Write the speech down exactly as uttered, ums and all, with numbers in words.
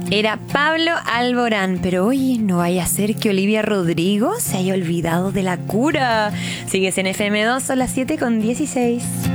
Era Pablo Alborán, pero oye, no vaya a ser que Olivia Rodrigo se haya olvidado de la cura. Sigues en F M dos, son las siete con dieciséis.